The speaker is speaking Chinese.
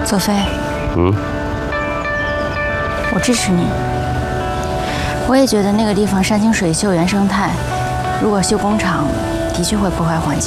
左飞，我支持你。我也觉得那个地方山清水秀、原生态，如果修工厂，的确会破坏环境。